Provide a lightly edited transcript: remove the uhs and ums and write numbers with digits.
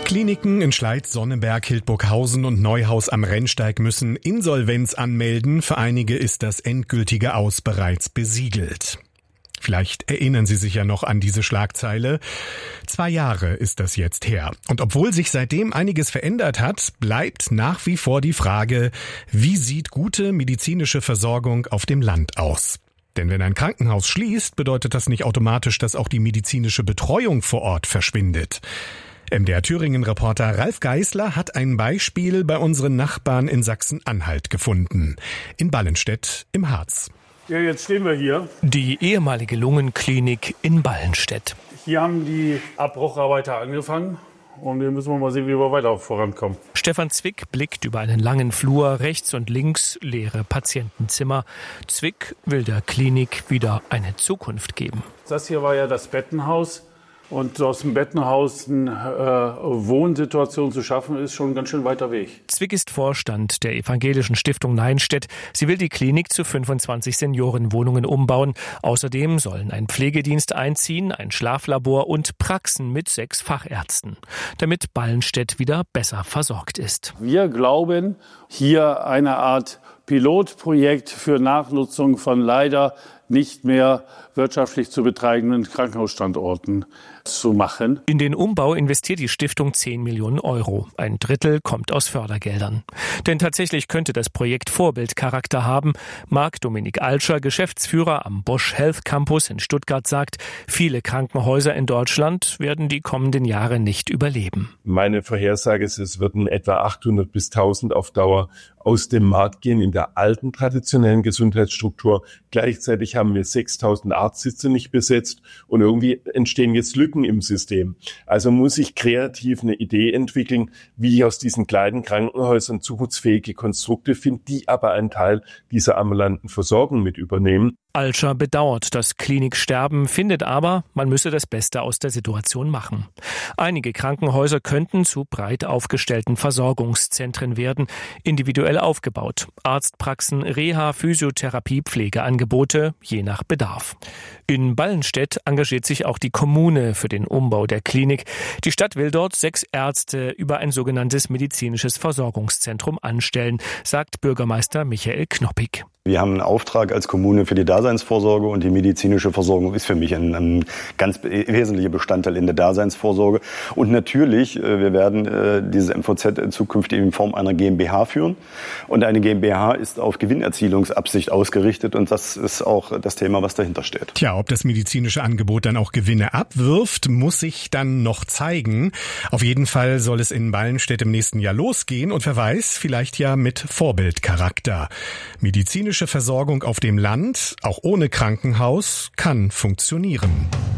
Kliniken in Schleiz, Sonneberg, Hildburghausen und Neuhaus am Rennsteig müssen Insolvenz anmelden. Für einige ist das endgültige Aus bereits besiegelt. Vielleicht erinnern Sie sich ja noch an diese Schlagzeile. 2 Jahre ist das jetzt her. Und obwohl sich seitdem einiges verändert hat, bleibt nach wie vor die Frage, wie sieht gute medizinische Versorgung auf dem Land aus? Denn wenn ein Krankenhaus schließt, bedeutet das nicht automatisch, dass auch die medizinische Betreuung vor Ort verschwindet. MDR-Thüringen-Reporter Ralf Geißler hat ein Beispiel bei unseren Nachbarn in Sachsen-Anhalt gefunden. In Ballenstedt im Harz. Ja, jetzt stehen wir hier. Die ehemalige Lungenklinik in Ballenstedt. Hier haben die Abbrucharbeiter angefangen und hier müssen wir mal sehen, wie wir weiter vorankommen. Stefan Zwick blickt über einen langen Flur, rechts und links leere Patientenzimmer. Zwick will der Klinik wieder eine Zukunft geben. Das hier war ja das Bettenhaus. Und aus dem Bettenhaus eine Wohnsituation zu schaffen, ist schon ein ganz schön weiter Weg. Zwick ist Vorstand der evangelischen Stiftung Neinstedt. Sie will die Klinik zu 25 Seniorenwohnungen umbauen. Außerdem sollen ein Pflegedienst einziehen, ein Schlaflabor und Praxen mit 6 Fachärzten, damit Ballenstedt wieder besser versorgt ist. Wir glauben, hier eine Art Pilotprojekt für Nachnutzung von leider nicht mehr wirtschaftlich zu betreibenden Krankenhausstandorten zu machen. In den Umbau investiert die Stiftung 10 Millionen Euro. Ein Drittel kommt aus Fördergeldern. Denn tatsächlich könnte das Projekt Vorbildcharakter haben. Marc-Dominik Alscher, Geschäftsführer am Bosch Health Campus in Stuttgart, sagt, viele Krankenhäuser in Deutschland werden die kommenden Jahre nicht überleben. Meine Vorhersage ist, es würden etwa 800 bis 1000 auf Dauer aus dem Markt gehen in der alten traditionellen Gesundheitsstruktur. Gleichzeitig haben wir 6000 Arztsitze nicht besetzt und irgendwie entstehen jetzt Lücken im System. Also muss ich kreativ eine Idee entwickeln, wie ich aus diesen kleinen Krankenhäusern zukunftsfähige Konstrukte finde, die aber einen Teil dieser ambulanten Versorgung mit übernehmen. Alscher bedauert das Kliniksterben, findet aber, man müsse das Beste aus der Situation machen. Einige Krankenhäuser könnten zu breit aufgestellten Versorgungszentren werden, individuell aufgebaut. Arztpraxen, Reha, Physiotherapie, Pflegeangebote, je nach Bedarf. In Ballenstedt engagiert sich auch die Kommune für den Umbau der Klinik. Die Stadt will dort 6 Ärzte über ein sogenanntes medizinisches Versorgungszentrum anstellen, sagt Bürgermeister Michael Knoppig. Wir haben einen Auftrag als Kommune für die Daseinsvorsorge und die medizinische Versorgung ist für mich ein ganz wesentlicher Bestandteil in der Daseinsvorsorge. Und natürlich, wir werden dieses MVZ zukünftig in Form einer GmbH führen. Und eine GmbH ist auf Gewinnerzielungsabsicht ausgerichtet und das ist auch das Thema, was dahinter steht. Tja, ob das medizinische Angebot dann auch Gewinne abwirft, muss sich dann noch zeigen. Auf jeden Fall soll es in Ballenstedt im nächsten Jahr losgehen und wer weiß, vielleicht ja mit Vorbildcharakter. Medizinische Versorgung auf dem Land, auch ohne Krankenhaus, kann funktionieren.